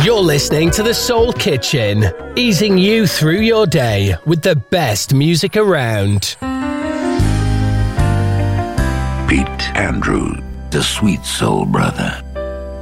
You're listening to The Soul Kitchen, easing you through your day with the best music around. Pete Andrews, the Sweet Soul Brother.